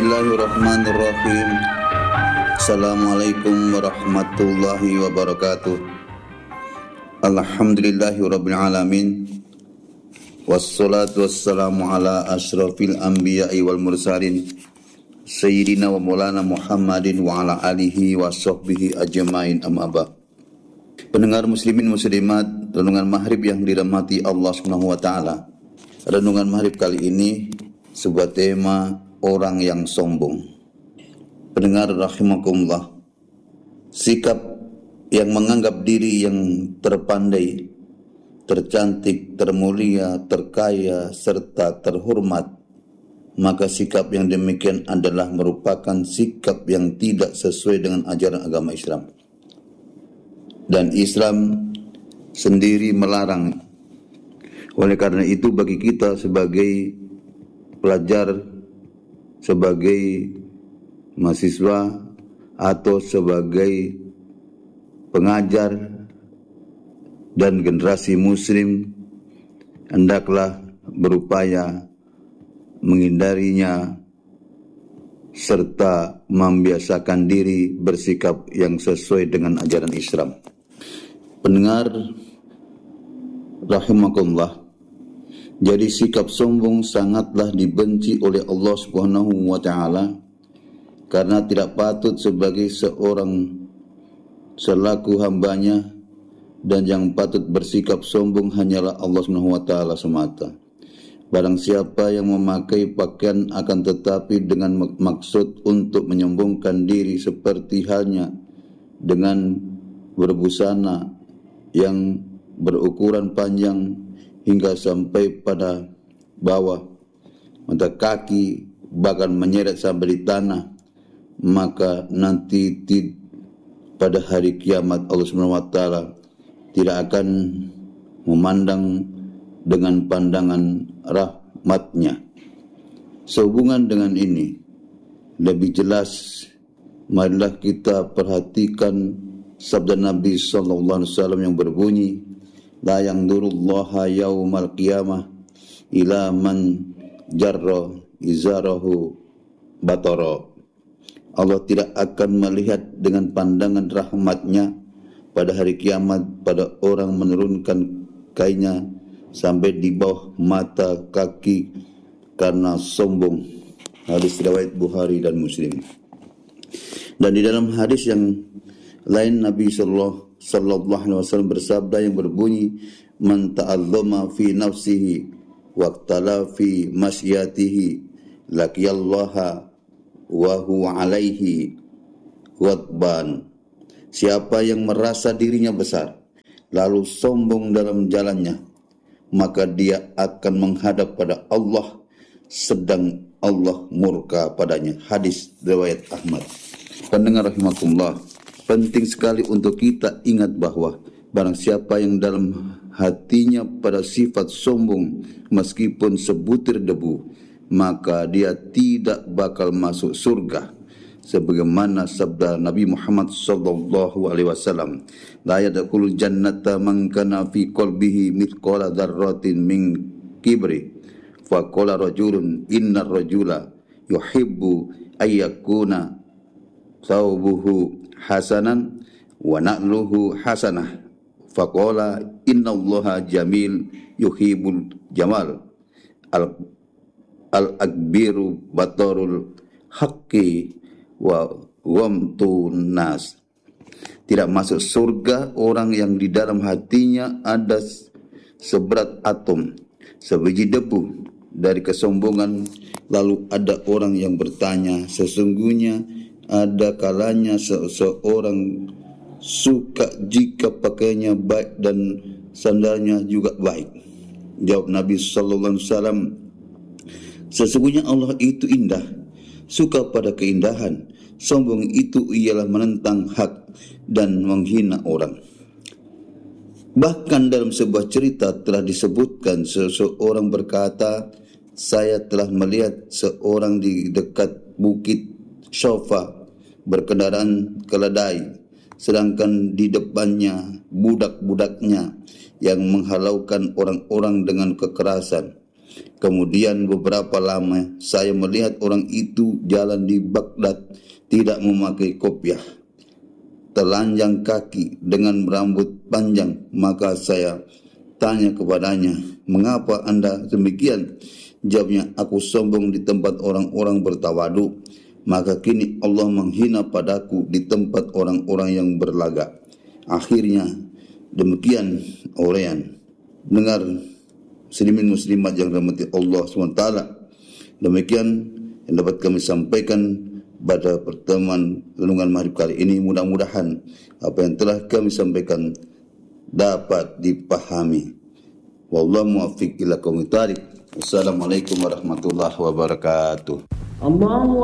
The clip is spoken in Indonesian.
Bismillahirrahmanirrahim. Assalamualaikum warahmatullahi wabarakatuh. Alhamdulillahirabbil alamin. Wassalatu wassalamu ala asyrafil anbiya'i wal mursalin sayyidina wa maulana Muhammadin wa ala alihi wa sahbihi ajmain, amma ba'd. Pendengar muslimin muslimat, renungan maghrib yang dirahmati Allah Subhanahu wa taala. Renungan maghrib kali ini sebuah tema orang yang sombong. Pendengar rahimakumullah, sikap yang menganggap diri yang terpandai, tercantik, termulia, terkaya, serta terhormat, maka sikap yang demikian adalah merupakan sikap yang tidak sesuai dengan ajaran agama Islam. Dan Islam sendiri melarang. Oleh karena itu bagi kita sebagai pelajar, sebagai mahasiswa atau sebagai pengajar dan generasi muslim, hendaklah berupaya menghindarinya serta membiasakan diri bersikap yang sesuai dengan ajaran Islam. Pendengar rahimakumullah, jadi sikap sombong sangatlah dibenci oleh Allah Subhanahu wa taala, karena tidak patut sebagai seorang selaku hambanya, dan yang patut bersikap sombong hanyalah Allah Subhanahu wa taala semata. Barang siapa yang memakai pakaian akan tetapi dengan maksud untuk menyombongkan diri, seperti halnya dengan berbusana yang berukuran panjang hingga sampai pada bawah mata kaki, bahkan menyeret sampai di tanah, maka nanti pada hari kiamat Allah Subhanahu wa taala tidak akan memandang dengan pandangan rahmatnya. Sehubungan dengan ini, lebih jelas marilah kita perhatikan sabda Nabi sallallahu alaihi wasallam yang berbunyi, la yandurullaha yaumal qiyamah ila man jarra izarahu batara. Allah tidak akan melihat dengan pandangan rahmatnya pada hari kiamat pada orang menurunkan kainnya sampai di bawah mata kaki karena sombong. Hadis riwayat Bukhari dan Muslim. Dan di dalam hadis yang lain Nabi sallallahu alaihi wasallam bersabda yang berbunyi, man ta'azzama fi nafsihi waqtala fi masyatihi laqiyallaha wa huwa alaihi ghadban. Siapa yang merasa dirinya besar lalu sombong dalam jalannya, maka dia akan menghadap pada Allah sedang Allah murka padanya. Hadis riwayat Ahmad. Pendengar rahimakumullah, penting sekali untuk kita ingat bahwa barang siapa yang dalam hatinya pada sifat sombong meskipun sebutir debu, maka dia tidak bakal masuk surga. Sebagaimana sabda Nabi Muhammad sallallahu alaihi wasallam, la yadkhulul jannata man kana fi qalbihi mithqala dzarratin min kibri. Fa qala rajulun innar rajula yuhibbu ayyakuna thawbuhu hasanan wa na'luhu hasanah. Faqala innallaha jamil yuhibbul jamal. Al-akbiru batarul haqqi wa wamtun nas. Tidak masuk surga orang yang di dalam hatinya ada seberat atom, sebiji debu dari kesombongan. Lalu ada orang yang bertanya, sesungguhnya ada kalanya seseorang suka jika pakainya baik dan sandalnya juga baik. Jawab Nabi sallallahu alaihi wasallam, sesungguhnya Allah itu indah, suka pada keindahan. Sombong itu ialah menentang hak dan menghina orang. Bahkan dalam sebuah cerita telah disebutkan seseorang berkata, saya telah melihat seorang di dekat bukit Sofa berkendaraan keledai, sedangkan di depannya budak-budaknya yang menghalaukan orang-orang dengan kekerasan. Kemudian beberapa lama saya melihat orang itu jalan di Baghdad tidak memakai kopiah, telanjang kaki dengan rambut panjang. Maka saya tanya kepadanya, mengapa anda demikian? Jawabnya, aku sombong di tempat orang-orang bertawadu, maka kini Allah menghina padaku di tempat orang-orang yang berlagak. Akhirnya demikian uraian. Dengar muslimin muslimat yang dirahmati Allah SWT, demikian yang dapat kami sampaikan pada pertemuan renungan maghrib kali ini. Mudah-mudahan apa yang telah kami sampaikan dapat dipahami. Wallahu muwaffiq ila aqwamit thariq. Wassalamualaikum warahmatullahi wabarakatuh.